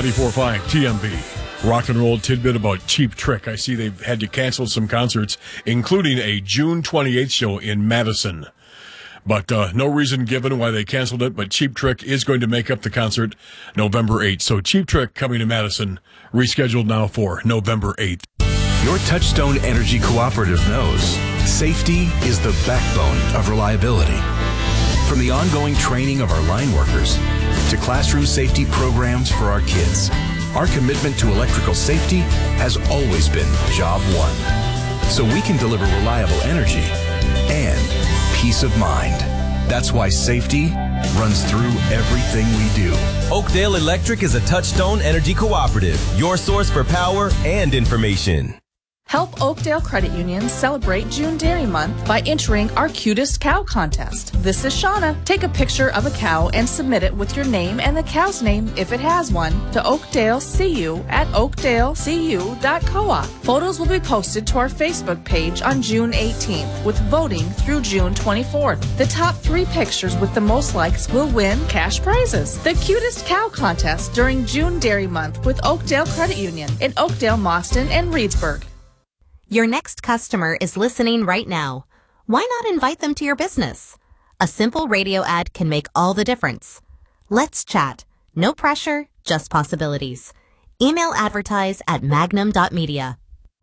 94.5 TMB. Rock and roll tidbit about Cheap Trick. I see they've had to cancel some concerts, including a June 28th show in Madison. But no reason given why they canceled it, but Cheap Trick is going to make up the concert November 8th. So Cheap Trick coming to Madison, rescheduled now for November 8th. Your Touchstone Energy Cooperative knows safety is the backbone of reliability. From the ongoing training of our line workers to classroom safety programs for our kids, our commitment to electrical safety has always been job one. So we can deliver reliable energy and peace of mind. That's why safety runs through everything we do. Oakdale Electric is a Touchstone Energy Cooperative, your source for power and information. Help Oakdale Credit Union celebrate June Dairy Month by entering our Cutest Cow contest. This is Shauna. Take a picture of a cow and submit it with your name and the cow's name, if it has one, to Oakdale CU at oakdalecu.coop. Photos will be posted to our Facebook page on June 18th, with voting through June 24th. The top 3 pictures with the most likes will win cash prizes. The Cutest Cow contest during June Dairy Month with Oakdale Credit Union in Oakdale, Mauston, and Reedsburg. Your next customer is listening right now. Why not invite them to your business? A simple radio ad can make all the difference. Let's chat. No pressure, just possibilities. Email advertise at magnum.media.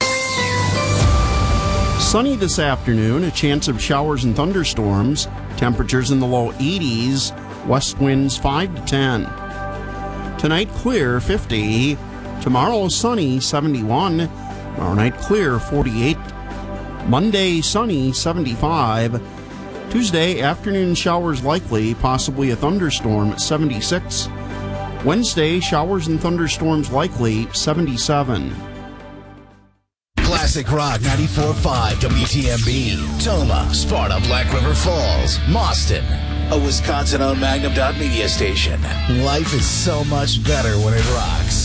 Sunny this afternoon, a chance of showers and thunderstorms. Temperatures in the low 80s, west winds 5 to 10. Tonight clear, 50. Tomorrow sunny, 71. Tomorrow night clear, 48. Monday sunny, 75. Tuesday afternoon showers likely, possibly a thunderstorm, 76. Wednesday showers and thunderstorms likely, 77. Classic Rock 94.5 WTMB. Toma, Sparta, Black River Falls, Mauston. A Wisconsin-owned Magnum.media station. Life is so much better when it rocks.